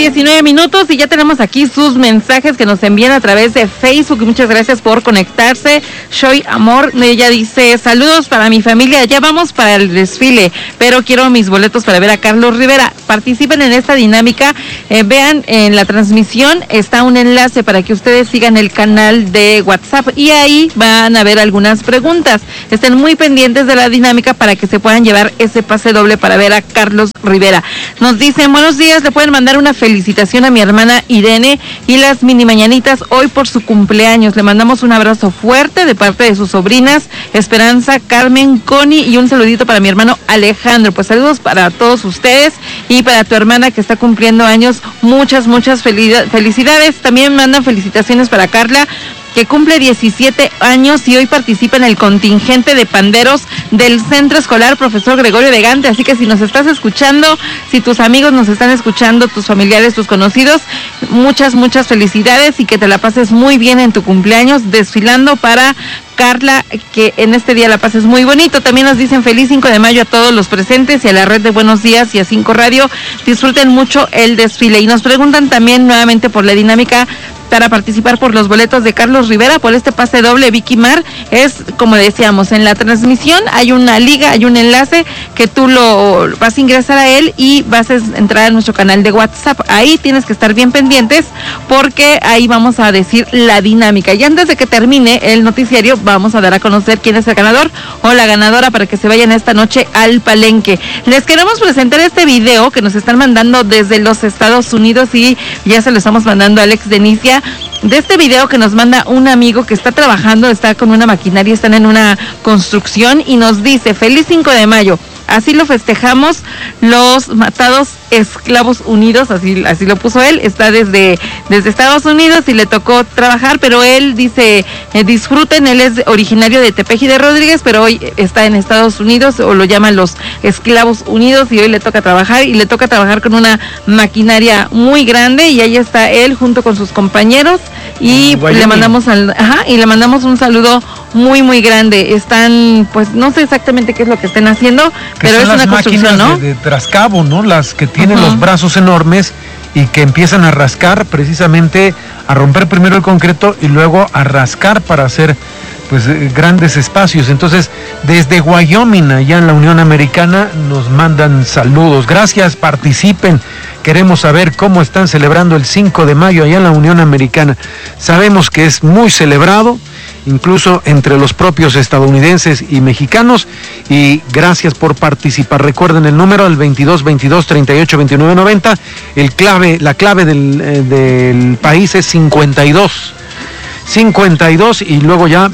19 minutos y ya tenemos aquí sus mensajes que nos envían a través de Facebook. Muchas gracias por conectarse. Shoy Amor, ella dice, saludos para mi familia, ya vamos para el desfile, pero quiero mis boletos para ver a Carlos Rivera. Participen en esta dinámica, vean en la transmisión, está un enlace para que ustedes sigan el canal de WhatsApp y ahí van a ver algunas preguntas. Estén muy pendientes de la dinámica para que se puedan llevar ese pase doble para ver a Carlos Rivera. Nos dicen, buenos días, le pueden mandar una felicitación a mi hermana Irene y las mini mañanitas hoy por su cumpleaños. Le mandamos un abrazo fuerte de parte de sus sobrinas Esperanza, Carmen, Connie y un saludito para mi hermano Alejandro. Pues saludos para todos ustedes y para tu hermana que está cumpliendo años. Muchas felicidades. También mandan felicitaciones para Carla, que cumple 17 años y hoy participa en el contingente de panderos del Centro Escolar Profesor Gregorio de Gante. Así que si nos estás escuchando, si tus amigos nos están escuchando, tus familiares, tus conocidos, muchas felicidades y que te la pases muy bien en tu cumpleaños desfilando para Carla, que en este día la pases muy bonito. También nos dicen feliz 5 de mayo a todos los presentes y a la red de Buenos Días y a 5 Radio. Disfruten mucho el desfile y nos preguntan también nuevamente por la dinámica para participar por los boletos de Carlos Rivera, por este pase doble. Vicky Mar, es como decíamos, en la transmisión hay una liga, hay un enlace que tú lo vas a ingresar a él y vas a entrar a nuestro canal de WhatsApp. Ahí tienes que estar bien pendientes porque ahí vamos a decir la dinámica. Y antes de que termine el noticiario, vamos a dar a conocer quién es el ganador o la ganadora para que se vayan esta noche al Palenque. Les queremos presentar este video que nos están mandando desde los Estados Unidos y ya se lo estamos mandando a Alex Denicia, de este video que nos manda un amigo que está trabajando, está con una maquinaria, están en una construcción y nos dice, feliz 5 de mayo. Así lo festejamos los matados esclavos unidos, así lo puso él. Está desde Estados Unidos y le tocó trabajar, pero él dice, disfruten, él es originario de Tepeji de Rodríguez, pero hoy está en Estados Unidos, o lo llaman los esclavos unidos, y hoy le toca trabajar, y le toca trabajar con una maquinaria muy grande, y ahí está él junto con sus compañeros, y le mandamos un saludo muy grande. Están, pues no sé exactamente qué es lo que estén haciendo, pero es una construcción, ¿no? De trascabo, ¿no? Las que tienen los brazos enormes y que empiezan a rascar, precisamente a romper primero el concreto y luego a rascar para hacer pues grandes espacios. Entonces, desde Wyoming, allá en la Unión Americana, nos mandan saludos. Gracias, participen. Queremos saber cómo están celebrando el 5 de mayo allá en la Unión Americana. Sabemos que es muy celebrado, incluso entre los propios estadounidenses y mexicanos, y gracias por participar. Recuerden el número al 22-22-38-29-90, la clave del país es 52 y luego ya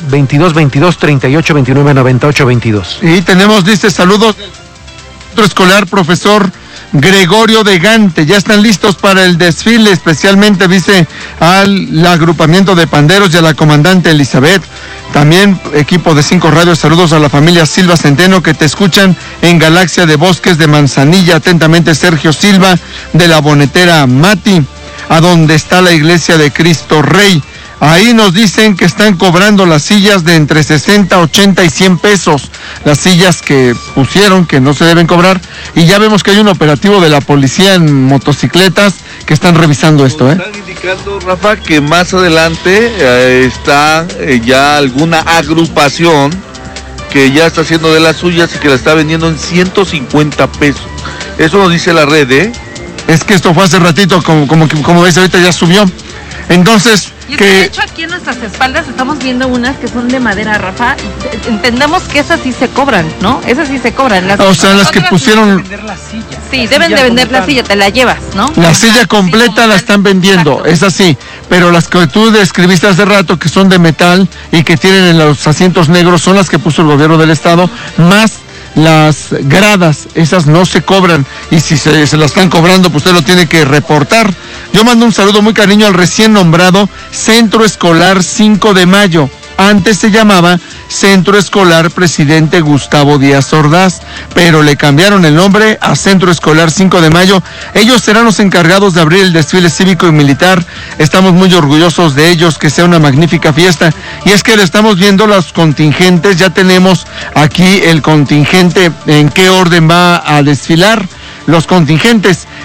22-22-38-29-98-22. Y tenemos saludos del Centro Escolar Profesor Gregorio de Gante. Ya están listos para el desfile, especialmente dice al agrupamiento de panderos y a la comandante Elizabeth. También equipo de 5 Radio, saludos a la familia Silva Centeno que te escuchan en Galaxia de Bosques de Manzanilla. Atentamente Sergio Silva de la Bonetera Mati, a donde está la iglesia de Cristo Rey. Ahí nos dicen que están cobrando las sillas de entre 60, 80 y 100 pesos. Las sillas que pusieron, que no se deben cobrar. Y ya vemos que hay un operativo de la policía en motocicletas que están revisando esto. Están indicando, Rafa, que más adelante está ya alguna agrupación que ya está haciendo de las suyas y que la está vendiendo en 150 pesos. Eso nos dice la red, ¿eh? Es que esto fue hace ratito, como ves, ahorita ya subió. Entonces, y es que de hecho aquí en nuestras espaldas estamos viendo unas que son de madera, Rafa, y entendemos que esas sí se cobran, ¿no? Esas sí se cobran. Las que pusieron... Sí, deben de vender la silla, te la llevas, ¿no? La silla completa la están vendiendo, exacto. Es así, pero las que tú describiste hace rato, que son de metal y que tienen en los asientos negros, son las que puso el gobierno del estado, más las gradas, esas no se cobran, y si se las están cobrando, pues usted lo tiene que reportar. Yo mando un saludo muy cariño al recién nombrado Centro Escolar 5 de Mayo. Antes se llamaba Centro Escolar Presidente Gustavo Díaz Ordaz, pero le cambiaron el nombre a Centro Escolar 5 de Mayo. Ellos serán los encargados de abrir el desfile cívico y militar. Estamos muy orgullosos de ellos, que sea una magnífica fiesta. Y es que le estamos viendo los contingentes, ya tenemos aquí el contingente en qué orden va a desfilar. Los contingentes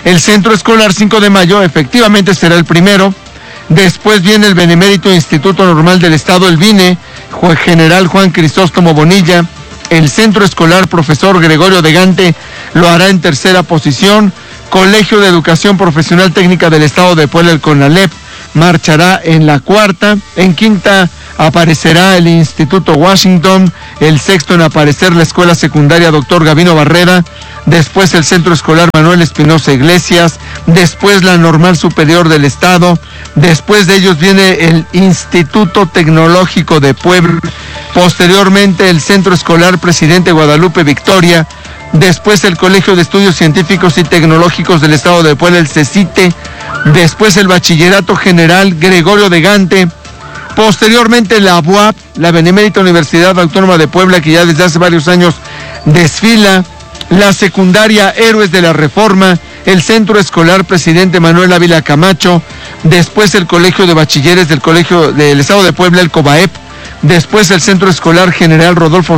El Centro Escolar 5 de Mayo efectivamente será el primero. Después viene el Benemérito Instituto Normal del Estado, el BINE, General Juan Crisóstomo Bonilla. El Centro Escolar Profesor Gregorio de Gante lo hará en tercera posición. Colegio de Educación Profesional Técnica del Estado de Puebla, el CONALEP, marchará en la cuarta. En quinta aparecerá el Instituto Washington. El sexto en aparecer la Escuela Secundaria Dr. Gavino Barrera. Después el Centro Escolar Manuel Espinosa Iglesias. Después la Normal Superior del Estado. Después de ellos viene el Instituto Tecnológico de Puebla. Posteriormente el Centro Escolar Presidente Guadalupe Victoria. Después el Colegio de Estudios Científicos y Tecnológicos del Estado de Puebla, el CECITE. Después el Bachillerato General Gregorio de Gante. Posteriormente la UAP, la Benemérita Universidad Autónoma de Puebla, que ya desde hace varios años desfila. La Secundaria Héroes de la Reforma, el Centro Escolar Presidente Manuel Ávila Camacho. Después el Colegio de Bachilleres del Colegio del Estado de Puebla, el COBAEP. Después el Centro Escolar General Rodolfo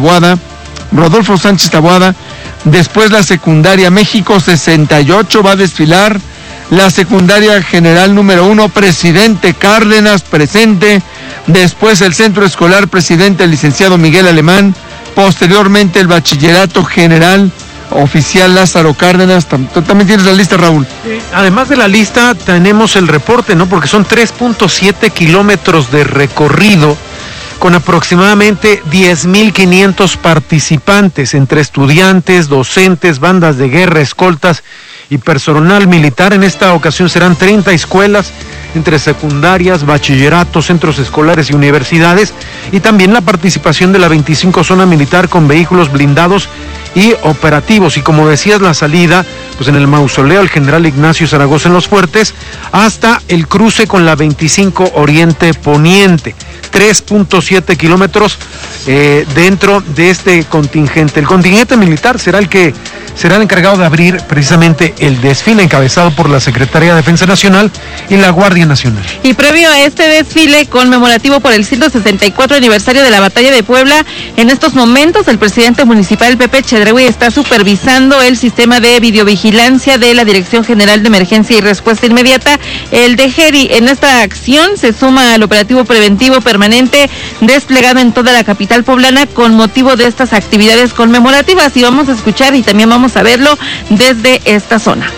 Sánchez Taboada. Después la Secundaria México 68 va a desfilar. La Secundaria General número 1, Presidente Cárdenas, presente. Después el Centro Escolar Presidente Licenciado Miguel Alemán. Posteriormente el Bachillerato General Oficial Lázaro Cárdenas. También tienes la lista, Raúl. Además de la lista tenemos el reporte, ¿no? Porque son 3.7 kilómetros de recorrido con aproximadamente 10,500 participantes entre estudiantes, docentes, bandas de guerra, escoltas y personal militar. En esta ocasión serán 30 escuelas entre secundarias, bachilleratos, centros escolares y universidades, y también la participación de la 25 Zona Militar con vehículos blindados y operativos. Y como decías, la salida pues en el mausoleo al general Ignacio Zaragoza en Los Fuertes hasta el cruce con la 25 Oriente Poniente. 3.7 kilómetros dentro de este contingente. El contingente militar será el encargado de abrir precisamente el desfile encabezado por la Secretaría de Defensa Nacional y la Guardia Nacional. Y previo a este desfile conmemorativo por el 164 aniversario de la Batalla de Puebla, en estos momentos el presidente municipal Pepe Chedregui está supervisando el sistema de videovigilancia de la Dirección General de Emergencia y Respuesta Inmediata, el DGERI. En esta acción se suma al operativo preventivo permanente desplegado en toda la capital poblana con motivo de estas actividades conmemorativas, y vamos a escuchar y también vamos a verlo desde esta zona.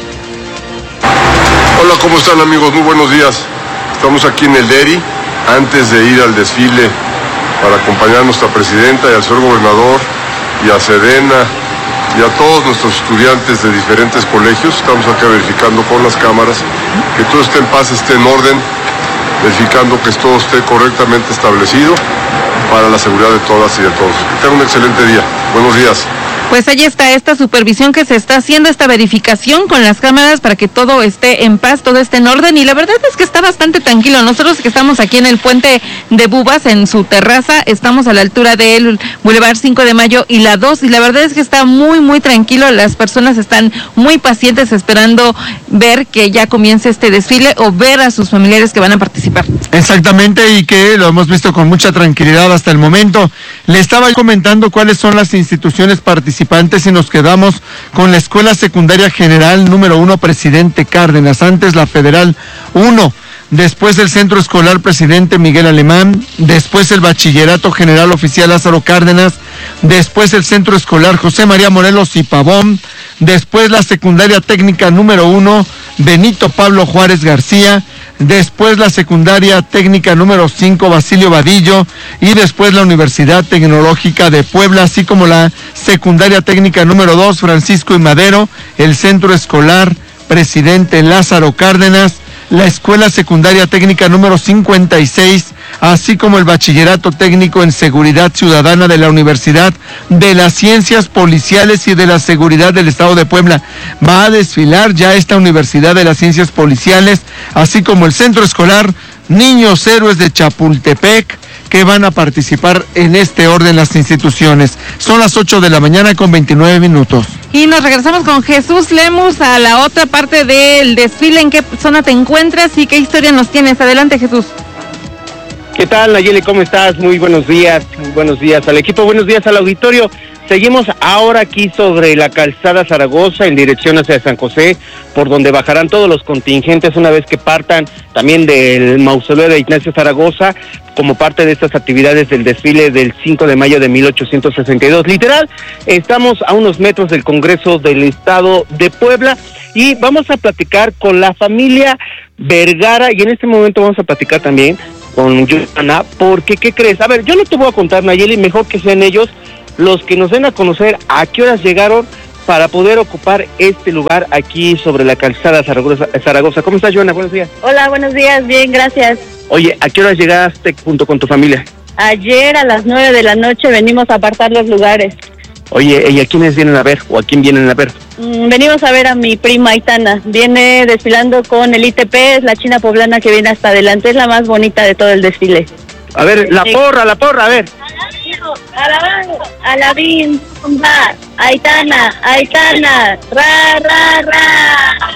Hola, ¿cómo están, amigos? Muy buenos días. Estamos aquí en el DERI, antes de ir al desfile para acompañar a nuestra presidenta y al señor gobernador y a Sedena y a todos nuestros estudiantes de diferentes colegios. Estamos acá verificando con las cámaras que todo esté en paz, esté en orden, verificando que todo esté correctamente establecido para la seguridad de todas y de todos. Que tengan un excelente día. Buenos días. Pues allí está esta supervisión que se está haciendo, esta verificación con las cámaras para que todo esté en paz, todo esté en orden, y la verdad es que está bastante tranquilo. Nosotros que estamos aquí en el puente de Bubas, en su terraza, estamos a la altura del Boulevard 5 de Mayo y la 2, y la verdad es que está muy, muy tranquilo. Las personas están muy pacientes esperando ver que ya comience este desfile o ver a sus familiares que van a participar. Exactamente, y que lo hemos visto con mucha tranquilidad hasta el momento. Le estaba comentando cuáles son las instituciones participantes y nos quedamos con la Escuela Secundaria General número 1 Presidente Cárdenas, antes la Federal 1, después el Centro Escolar Presidente Miguel Alemán, después el Bachillerato General Oficial Lázaro Cárdenas, después el Centro Escolar José María Morelos y Pavón, después la Secundaria Técnica número 1 Benito Pablo Juárez García, después la Secundaria Técnica número 5 Basilio Vadillo, y después la Universidad Tecnológica de Puebla, así como la Secundaria Técnica número 2 Francisco y Madero, el Centro Escolar Presidente Lázaro Cárdenas, la Escuela Secundaria Técnica número 56, así como el Bachillerato Técnico en Seguridad Ciudadana de la Universidad de las Ciencias Policiales y de la Seguridad del Estado de Puebla. Va a desfilar ya esta Universidad de las Ciencias Policiales, así como el Centro Escolar Niños Héroes de Chapultepec, que van a participar en este orden las instituciones. Son las 8 de la mañana con 29 minutos. Y nos regresamos con Jesús Lemus a la otra parte del desfile. ¿En qué zona te encuentras y qué historia nos tienes? Adelante, Jesús. ¿Qué tal, Nayeli? ¿Cómo estás? Muy buenos días al equipo, buenos días al auditorio. Seguimos ahora aquí sobre la calzada Zaragoza en dirección hacia San José, por donde bajarán todos los contingentes una vez que partan también del mausoleo de Ignacio Zaragoza, como parte de estas actividades del desfile del 5 de mayo de 1862. Literal, estamos a unos metros del Congreso del Estado de Puebla y vamos a platicar con la familia Vergara, y en este momento vamos a platicar también con Joana, porque ¿qué crees? A ver, yo no te voy a contar, Nayeli, mejor que sean ellos los que nos den a conocer a qué horas llegaron para poder ocupar este lugar aquí sobre la calzada Zaragoza. ¿Cómo estás, Joana? Buenos días. Hola, buenos días, bien, gracias. Oye, ¿a qué horas llegaste junto con tu familia? Ayer a las 9 de la noche venimos a apartar los lugares. Oye, ¿y a quiénes vienen a ver o a quién vienen a ver? Venimos a ver a mi prima Aitana. Viene desfilando con el ITP, es la china poblana que viene hasta adelante, es la más bonita de todo el desfile. A ver, la porra, a ver. Alabín, Zumba, Aitana, ra.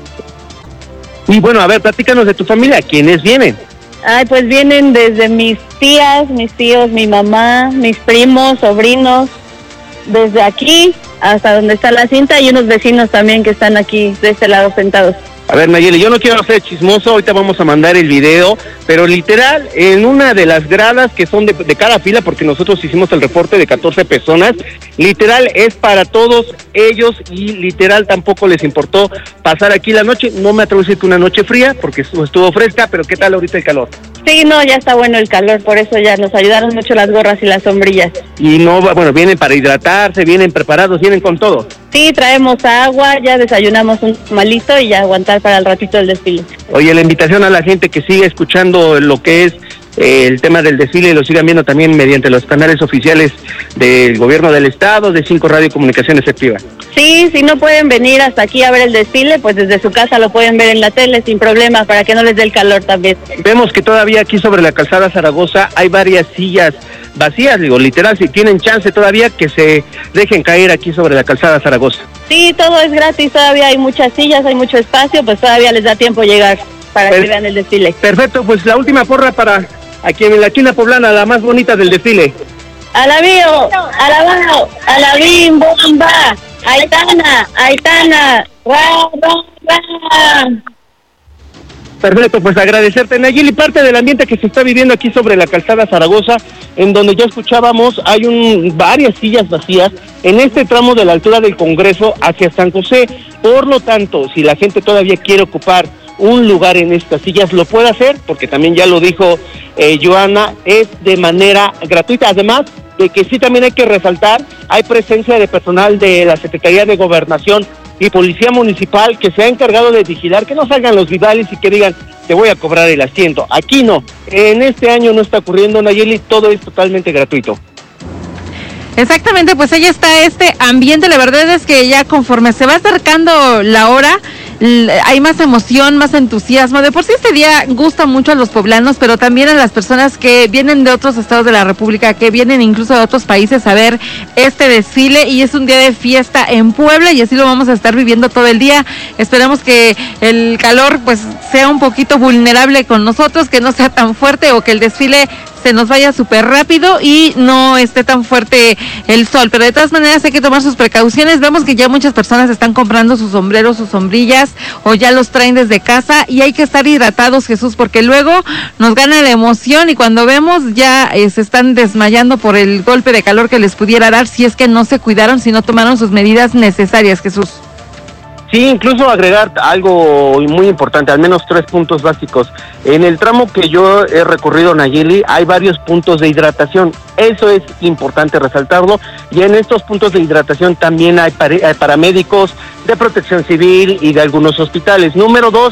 Y bueno, a ver, platícanos de tu familia, ¿quiénes vienen? Ay, pues vienen desde mis tías, mis tíos, mi mamá, mis primos, sobrinos, desde aquí hasta donde está la cinta, y unos vecinos también que están aquí de este lado sentados. A ver, Nayeli, yo no quiero ser chismoso, ahorita vamos a mandar el video, pero literal, en una de las gradas que son de cada fila, porque nosotros hicimos el reporte de 14 personas, literal es para todos ellos, y literal tampoco les importó pasar aquí la noche. No me atrevo a decir que una noche fría, porque estuvo fresca, pero ¿qué tal ahorita el calor? Sí, no, ya está bueno el calor, por eso ya nos ayudaron mucho las gorras y las sombrillas. Y no, bueno, vienen para hidratarse, vienen preparados, vienen con todo. Sí, traemos agua, ya desayunamos un malito y ya aguantar para el ratito del desfile. Oye, la invitación a la gente que sigue escuchando lo que es el tema del desfile y lo sigan viendo también mediante los canales oficiales del gobierno del estado, de 5 Radio Comunicación Efectiva. Sí, si no pueden venir hasta aquí a ver el desfile, pues desde su casa lo pueden ver en la tele sin problema, para que no les dé el calor también. Vemos que todavía aquí sobre la calzada Zaragoza hay varias sillas vacías, digo, literal, si tienen chance todavía que se dejen caer aquí sobre la calzada Zaragoza. Sí, todo es gratis, todavía hay muchas sillas, hay mucho espacio, pues todavía les da tiempo llegar para que vean el desfile. Perfecto, pues la última porra para aquí en la china poblana, la más bonita del desfile. Alabío, alabao, alabín, bomba, Aitana, ra. Perfecto, pues agradecerte, Nayeli. Parte del ambiente que se está viviendo aquí sobre la calzada Zaragoza, en donde ya escuchábamos, hay varias sillas vacías en este tramo de la altura del Congreso hacia San José. Por lo tanto, si la gente todavía quiere ocupar un lugar en estas sillas, lo puede hacer, porque también ya lo dijo Joana, es de manera gratuita. Además de que sí, también hay que resaltar, hay presencia de personal de la Secretaría de Gobernación y Policía Municipal que se ha encargado de vigilar que no salgan los vidales y que digan, te voy a cobrar el asiento. Aquí no, en este año no está ocurriendo, Nayeli, todo es totalmente gratuito. Exactamente, pues ahí está este ambiente. La verdad es que ya conforme se va acercando la hora, hay más emoción, más entusiasmo. De por sí este día gusta mucho a los poblanos, pero también a las personas que vienen de otros estados de la República, que vienen incluso de otros países a ver este desfile, y es un día de fiesta en Puebla y así lo vamos a estar viviendo todo el día. Esperamos que el calor pues sea un poquito vulnerable con nosotros, que no sea tan fuerte, o que el desfile se nos vaya súper rápido y no esté tan fuerte el sol, pero de todas maneras hay que tomar sus precauciones. Vemos que ya muchas personas están comprando sus sombreros, sus sombrillas, o ya los traen desde casa, y hay que estar hidratados, Jesús, porque luego nos gana la emoción y cuando vemos ya se están desmayando por el golpe de calor que les pudiera dar si es que no se cuidaron, si no tomaron sus medidas necesarias, Jesús. Sí, incluso agregar algo muy importante, al menos 3 puntos básicos. En el tramo que yo he recorrido, Nayeli, hay varios puntos de hidratación. Eso es importante resaltarlo. Y en estos puntos de hidratación también hay paramédicos de Protección Civil y de algunos hospitales. Número 2,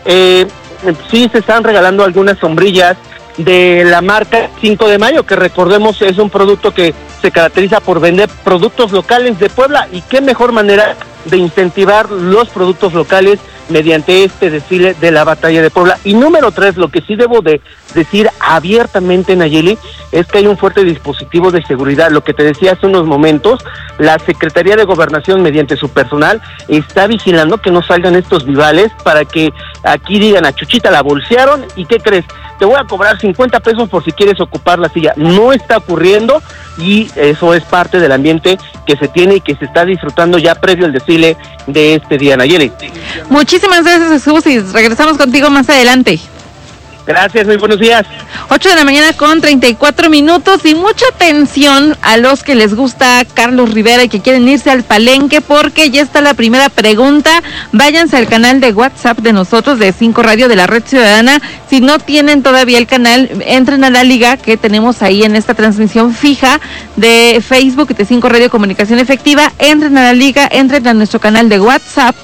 sí se están regalando algunas sombrillas de la marca 5 de Mayo, que recordemos es un producto que se caracteriza por vender productos locales de Puebla, y qué mejor manera de incentivar los productos locales mediante este desfile de la Batalla de Puebla. Y número 3, lo que sí debo de decir abiertamente, Nayeli, es que hay un fuerte dispositivo de seguridad. Lo que te decía hace unos momentos, la Secretaría de Gobernación, mediante su personal, está vigilando que no salgan estos vivales para que aquí digan, a Chuchita la bolsearon, ¿y qué crees? Te voy a cobrar 50 pesos por si quieres ocupar la silla. No está ocurriendo, y eso es parte del ambiente que se tiene y que se está disfrutando ya previo al desfile de este día, Nayeli. Muchísimas gracias, Jesús, y regresamos contigo más adelante. Gracias, muy buenos días. 8 de la mañana con 34 minutos, y mucha atención a los que les gusta Carlos Rivera y que quieren irse al Palenque, porque ya está la primera pregunta. Váyanse al canal de WhatsApp de nosotros, de 5 Radio, de la Red Ciudadana. Si no tienen todavía el canal, entren a la liga que tenemos ahí en esta transmisión fija de Facebook de 5 Radio Comunicación Efectiva. Entren a la liga, entren a nuestro canal de WhatsApp